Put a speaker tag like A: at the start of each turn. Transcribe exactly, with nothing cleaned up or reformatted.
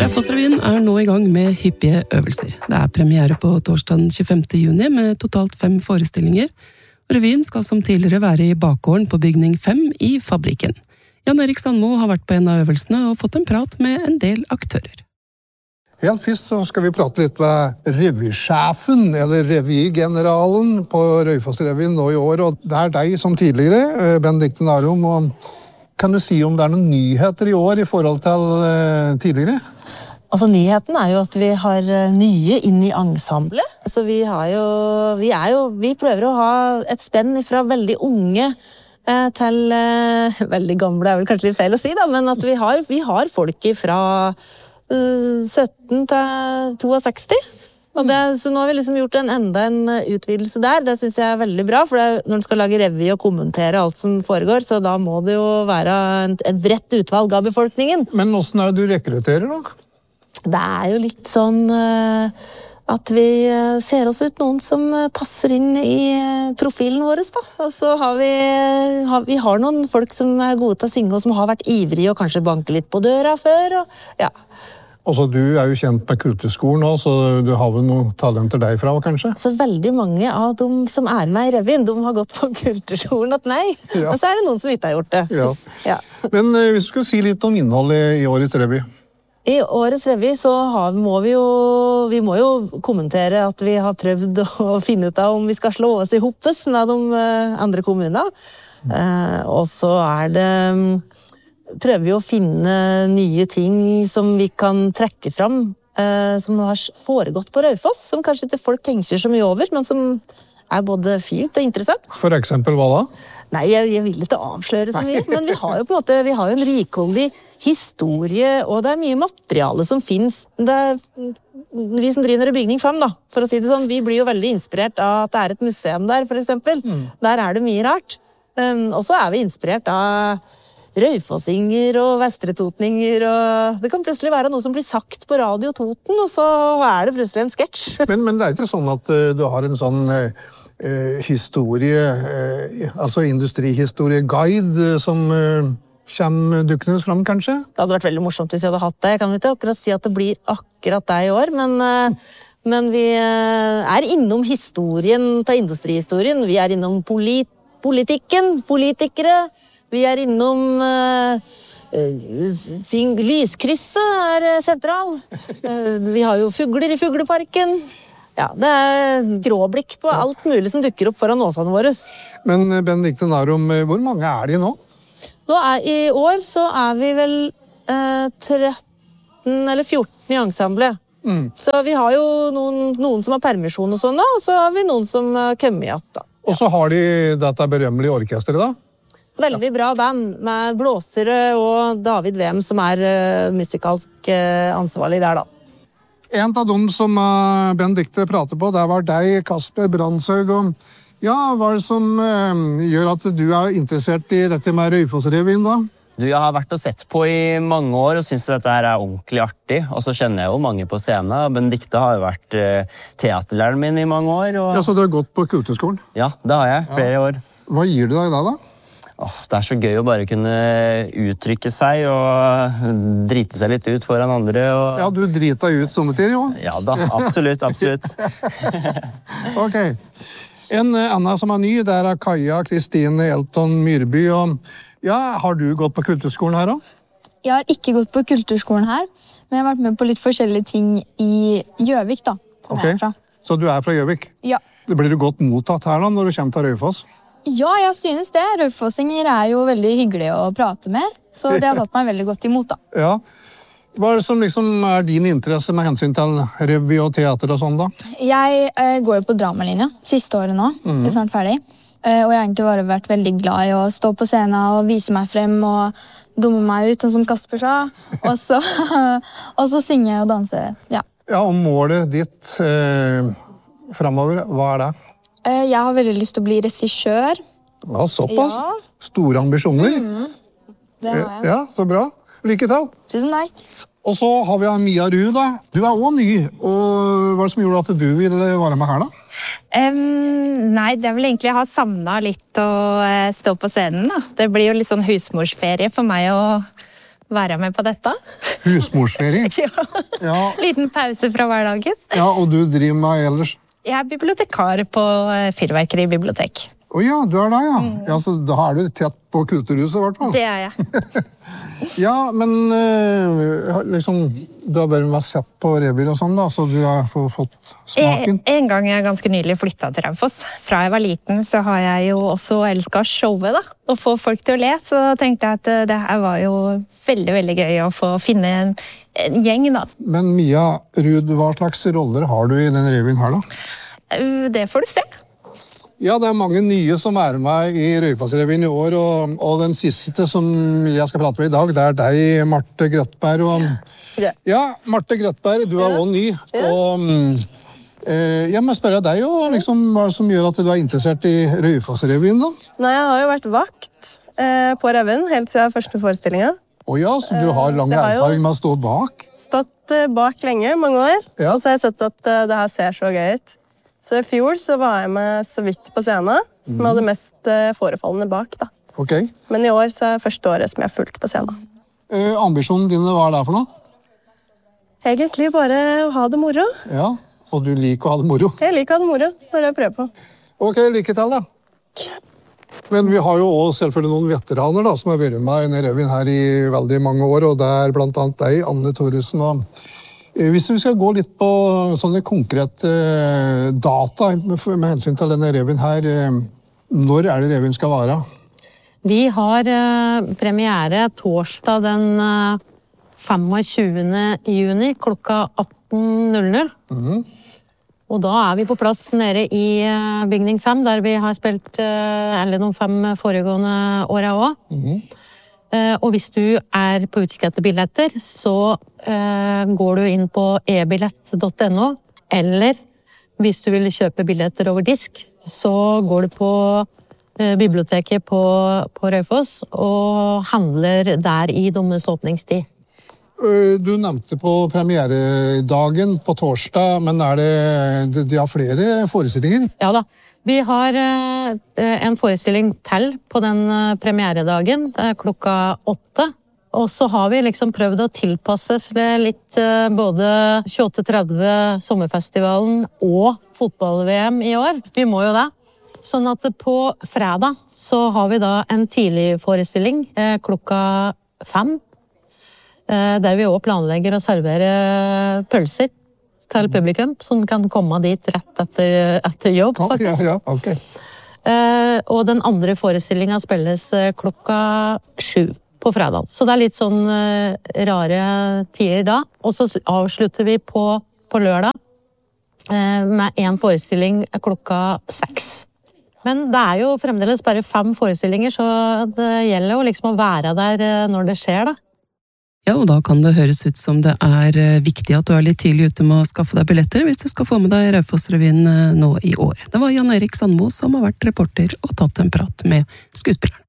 A: Raufoss-revyen er nå i gang med hyppige øvelser. Det er premiere på torsdag tjuefemte juni med totalt fem forestillinger. Revyen skal som tidligere være i bakgården på bygning fem i Fabrikken. Jan Erik Sandmo har vært på en av øvelsene og fått en prat med en del aktører.
B: Helt først så skal vi prate litt med revysjefen, eller revygeneralen på Raufoss-revyen nå i år. Og det er deg som tidligere, Benedikte Narum. Og kan du si om det er noen nyheter i år i forhold til tidligere?
C: Altså, nyheten er jo at vi har nye inn i ensemblet. Altså, vi har jo, vi er jo, vi prøver å ha et spenn fra veldig unge eh, til eh, veldig gamle, er vel kanskje litt feil å si da, men at vi har, vi har folk fra eh, sytten til sekstito. Og det, så nå har vi liksom gjort en enda en utvidelse der. Det synes jeg er veldig bra, for det, når du skal lage revy og kommentere alt som foregår, så da må det jo være et, et bredt utvalg av befolkningen.
B: Men hvordan er det du rekrutterer da?
C: Det er jo litt sånn uh, at vi uh, ser oss ut noen som uh, passer inn i uh, profilen vår da. Og så har vi, uh, har, vi har noen folk som er gode til å synge og som har vært ivrige og kanskje banke litt på døra før. Og, ja.
B: Også du er jo kjent med kulturskolen nå, så du har vel noen talenter derfra kanskje?
C: Så veldig mange av dem som er med i revyen, de har gått på kulturskolen at nei. Ja. Og så er det noen som ikke har gjort det.
B: Ja.
C: Ja.
B: Men uh, hvis du skal si litt om innholdet i årets revy?
C: I årets revy så har, må vi jo vi må jo kommentere at vi har prøvd å finne ut av om vi skal slå oss i hoppes med de andre kommunene. Mm. Eh, og så er det prøver vi å finne nye ting som vi kan trekke fram, eh, som har foregått på Raufoss, som kanskje ikke folk tenker så mye over, men som er både fint og interessant.
B: For eksempel hva da?
C: Nei, jeg, jeg vil ikke avsløre så mye, men vi har jo på en måte, vi har jo en rikholdig historie, og det er mye materiale som finnes. Det er, vi som driver bygning fem, da, for å si det sånn, vi blir jo veldig inspirert av at det er et museum der, for eksempel. Mm. Der er det mye rart. Um, og så er vi inspirert av raufossinger og vestretotninger, og det kan plutselig være noe som blir sagt på Radio Toten, og så er det plutselig en sketsj. Men,
B: men det er ikke sånn at uh, du har en sånn... Uh... Eh, historie, eh, altså industrihistorie-guide eh, som eh, kommer dukkende fram, kanskje?
C: Det hadde vært veldig morsomt hvis jeg hadde hatt det. Jeg kan ikke akkurat si at det blir akkurat det i år, men, eh, men vi eh, er innom historien til industrihistorien. Vi er innom polit politikken, politikere. Vi er innom eh, eh, lyskrysset er sentral. Eh, vi har jo fugler i fugleparken. Ja, det er gråblikk på alt mulig som dukker opp foran åsene våre.
B: Men Benedikte Narum, hvor mange er de nå?
C: Nå er, I år så er vi vel eh, tretten eller fjorten i ensemblet. Mm. Så vi har jo noen, noen som har permisjon og sånn da, og så har vi noen som har kommet igjen da. Ja.
B: Og så har de dette berømmelige orkestret da?
C: Veldig bra band med blåsere og David Wem som er uh, musikalsk uh, ansvarlig der da.
B: En av dem som uh, Benedikte prater på, det var deg, Kasper Brandshaug. Ja, hva er det som uh, gjør at du er interessert i dette med Raufoss-revyen da?
D: Du, jeg har vært og sett på i mange år og synes dette her er ordentlig artig. Og så kjenner jeg jo mange på scenen. Benedikte har jo vært uh, teaterlæreren min i mange år. Og...
B: Ja, så du har gått på kulturskolen?
D: Ja, det har jeg. Flere ja. år.
B: Hva gir det deg da da?
D: Åh, det er så gøy å bare kunne uttrykke seg og drite seg litt ut foran andre. Og...
B: Ja, du driter ut sommertid, jo.
D: Ja da, absolutt, absolutt.
B: Ok. En annen som er ny, der er Kaja Kristine Elton Myrby. Og, ja, har du gått på kulturskolen her da?
E: Jeg har ikke gått på kulturskolen her, men jeg har vært med på litt forskjellige ting i Gjøvik da, som
B: okay.
E: jeg er fra.
B: Så du er fra Gjøvik?
E: Ja.
B: Blir du godt mottatt her da, når du kommer til Raufoss?
E: Ja, jeg synes det. Raufossinger er jo veldig hyggelige å prate med, så det har tatt meg veldig godt imot da.
B: Ja. Hva er det som liksom er din interesse med hensyn til revy og teater og sånn da?
E: Jeg eh, går jo på dramalinja siste året nå, mm. det er snart ferdig. Eh, og jeg har egentlig bare vært veldig glad i å stå på scenen og vise meg frem og dumme meg ut, sånn som Kasper sa. Og så, og så synge og danse, ja.
B: Ja, og målet ditt eh, fremover, hva er det?
E: Jeg har veldig lyst til å bli regissør.
B: Ja, såpass.
E: Ja.
B: Store ambisjoner.
E: Mm, det har jeg.
B: Ja, så bra. Lykke til.
E: Tusen takk.
B: Og så har vi Mia Ruud da. Du er også ny. Og hva er det som gjorde at du ville være med her da?
F: Um, nei, det er vel egentlig jeg har savnet litt å uh, stå på scenen da. Det blir jo litt sånn husmorsferie for meg å være med på dette.
B: Husmorsferie?
F: Ja.
B: Ja.
F: Liten pause fra hverdagen.
B: Ja, og du driver med ellers?
F: Jeg er bibliotekar på Fyrverkeri bibliotek.
B: Å ja, du er der, ja. Ja, så da er du tett på kulturhuset, i hvert fall.
F: Det er jeg.
B: Ja, men øh, liksom, du har bare vært sett på revyer og sånn, da, så du har fått smaken.
F: En, en gang jeg ganske nylig flyttet til Raufoss. Fra jeg var liten, så har jeg jo også elsket showet, da. Å få folk til å le, så tenkte jeg at det her var jo veldig, veldig gøy å få finne en, en gjeng, da.
B: Men Mia Ruud, hva slags roller har du i den revyen her, da?
F: Det får du se.
B: Ja, det er mange nye som er med i Raufoss-revyen i år, og, og den siste som jeg skal prate med i dag, det er deg, Marte Grøtberg. Og, ja, Marte Grøtberg, du er også ny, og eh, jeg må spørre deg jo, liksom, hva er det som gjør at du er interessert i Raufoss-revyen, da?
G: Nei, jeg har jo vært vakt eh, på revyen, helt siden første forestillinga.
B: Åja, så du har lang erfaring med å stå bak?
G: Stått eh, bak lenge, mange år,
B: Ja.
G: og så har jeg sett at eh, det her ser så gøy ut. Så i fjor så var jeg med så vidt på scenen, med det mest eh, forefallende bak, da.
B: Ok.
G: Men i år så er det første året som jeg har fulgt på scenen.
B: Eh, ambisjonen dine, hva er det for noe?
G: Egentlig bare å ha det moro.
B: Ja, og du liker å ha det moro.
G: Jeg liker å ha det moro, det er det jeg prøver på.
B: Ok, lykke til da. Men vi har jo også selvfølgelig noen veteraner da, som har vært med i denne revyen her i veldig mange år, og det er blant annet deg, Anne Thoresen. Og hvis vi skal gå litt på sånne konkrete data med hensyn til denne revyen her, når er det revyen skal være?
H: Vi har premiere torsdag den tjuefemte juni klokka atten null null.
B: Mhm.
H: Og da er vi på plass nede i bygning fem, der vi har spilt alle de fem foregående årene også.
B: Mhm.
H: Og hvis du er på utkikk etter billetter, så går du inn på e billett punktum no, eller hvis du vil kjøpe billetter over disk, så går du på biblioteket på, på Raufoss og handler der i deres åpningstid.
B: Du nevnte på premieredagen på torsdag, men er det, de har flere forestillinger?
H: Ja da. Vi har en forestilling til på den premieredagen, klokka åtte. Og så har vi liksom prøvd å tilpasse litt både tjueåtte tretti sommerfestivalen og fotball-V M i år. Vi må jo det. Sånn at på fredag så har vi da en tidlig forestilling klokka fem, der vi også planlegger å servere pølser til publikum, som kan komme dit rett etter, etter jobb, faktisk.
B: Ja, ja, ok.
H: Eh, og den andre forestillingen spilles klokka sju på fredag. Så det er litt sånn eh, rare tider da. Og så avslutter vi på, på lørdag eh, med en forestilling klokka seks. Men det er jo fremdeles bare fem forestillinger, så det gjelder jo liksom å være der når det skjer da.
A: Ja, og da kan det høres ut som det er viktig at du er litt tidlig ute med å skaffe deg billetter hvis du skal få med deg Raufoss-revyen nå i år. Det var Jan Erik Sandmo som har vært reporter og tatt en prat med skuespilleren.